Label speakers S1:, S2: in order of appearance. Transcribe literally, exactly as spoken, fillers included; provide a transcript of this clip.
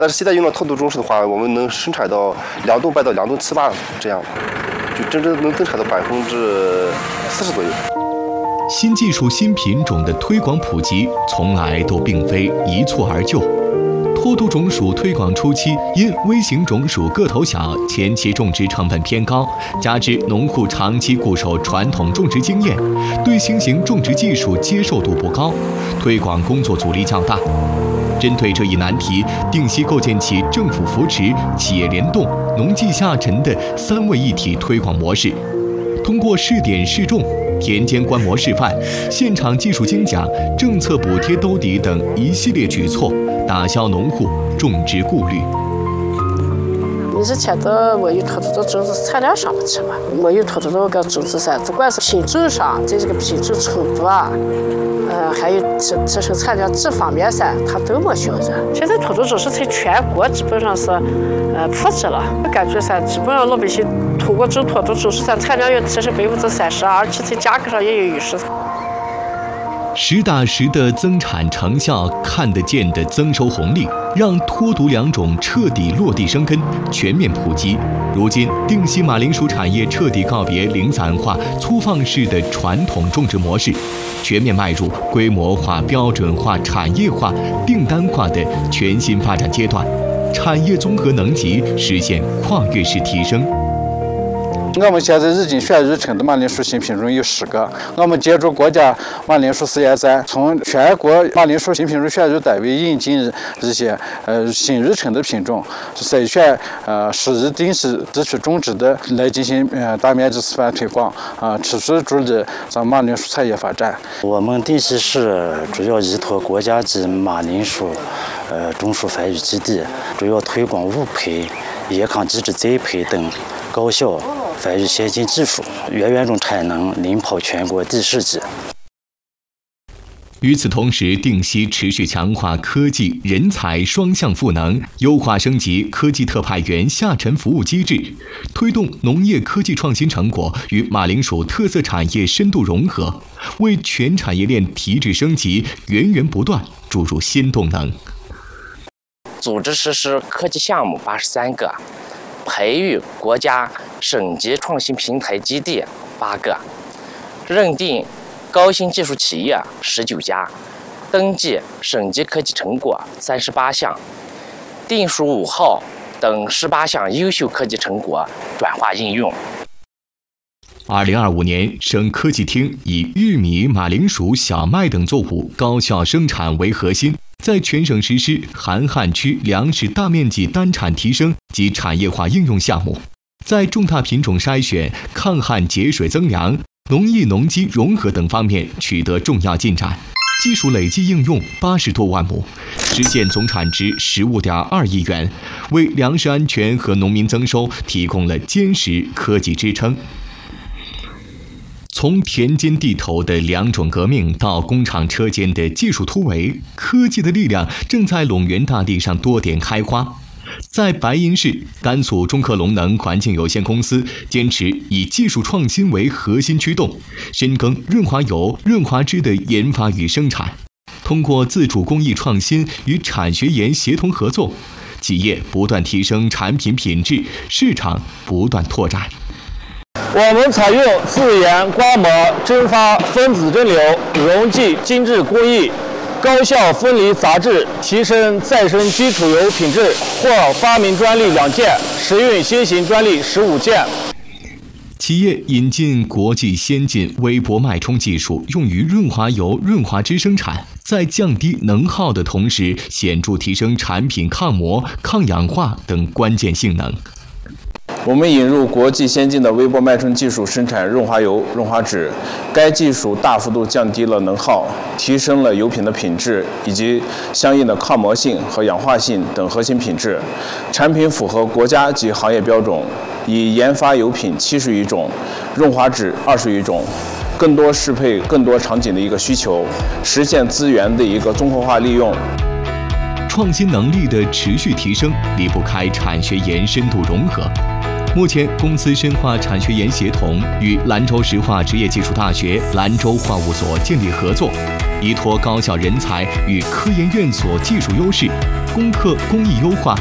S1: 但是现在用了脱毒种树的话，我们能生产到两吨半到两吨七八这样，就真正能增产到百分之四十左右。
S2: 新技术、新品种的推广普及，从来都并非一蹴而就。脱毒种属推广初期，因微型种属个头小，前期种植成本偏高，加之农户长期固守传统种植经验，对新型种植技术接受度不高，推广工作阻力较大。针对这一难题，定西构建起政府扶持、企业联动、农技下沉的三位一体推广模式，通过试点试种、田间观摩示范、现场技术精讲、政策补贴兜底等一系列举措，打消农户种植顾虑。
S3: 以前的没有脱毒的种子产量上不去嘛，没有脱毒的个种子噻，不管是品种上，在这个品种程度啊，呃，还有提提升产量这方面噻，它都没学着。现在脱毒种是在全国基本上是呃普及了，我感觉噻，基本上老百姓通过种脱毒种是噻，产量要提升百分之三十，而且在价格上也有优势。
S2: 实打实的增产成效，看得见的增收红利，让脱毒两种彻底落地生根，全面普及。如今，定西马铃薯产业彻底告别零散化、粗放式的传统种植模式，全面迈入规模化、标准化、产业化、订单化的全新发展阶段，产业综合能级实现跨越式提升。
S4: 我们现在已经选育成的马铃薯新品种有十个。我们借助国家马铃薯试验站，从全国马铃薯新品种选育单位引进一些呃新育成的品种，筛选呃适宜定西地区种植的来进行呃大面积示范推广，啊、呃，持续助力咱马铃薯产业发展。
S5: 我们定西市主要依托国家级马铃薯呃种树繁育基地，主要推广物培、野糠基质栽培等高效繁育先进技术，原园种产能领跑全国第十级。
S2: 与此同时，定西持续强化科技人才双向赋能，优化升级科技特派员下沉服务机制，推动农业科技创新成果与马铃薯特色产业深度融合，为全产业链提质升级源源不断注入新动能。
S6: 组织实施科技项目八十三个，培育国家省级创新平台基地八个，认定高新技术企业十九家，登记省级科技成果三十八项，定属五号等十八项优秀科技成果转化应用。
S2: 二零二五年，省科技厅以玉米、马铃薯、小麦等作物高效生产为核心，在全省实施寒旱区粮食大面积单产提升及产业化应用项目，在重大品种筛选、抗旱节水增粮、农艺农机融合等方面取得重要进展，技术累计应用八十多万亩，实现总产值十五点二亿元，为粮食安全和农民增收提供了坚实科技支撑。从田间地头的两种革命到工厂车间的技术突围，科技的力量正在陇源大地上多点开花。在白银市，甘肃中科龙能环境有限公司坚持以技术创新为核心驱动，深耕润滑油、润滑脂的研发与生产。通过自主工艺创新与产学研协同合作，企业不断提升产品品质，市场不断拓展。
S7: 我们采用自研刮膜、蒸发、分子蒸馏、溶剂精制工艺，高效分离杂质，提升再生基础油品质，获发明专利两件，实用新型专利十五件。
S2: 企业引进国际先进微波脉冲技术，用于润滑油、润滑脂生产，在降低能耗的同时，显著提升产品抗磨、抗氧化等关键性能。
S8: 我们引入国际先进的微波脉冲技术生产润滑油、润滑脂，该技术大幅度降低了能耗，提升了油品的品质以及相应的抗磨性和氧化性等核心品质。产品符合国家及行业标准，已研发油品七十余种，润滑脂二十余种，更多适配更多场景的一个需求，实现资源的一个综合化利用。
S2: 创新能力的持续提升离不开产学研深度融合。目前，公司深化产学研协同，与兰州石化职业技术大学、兰州化物所建立合作，依托高校人才与科研院所技术优势， 攻克工艺优化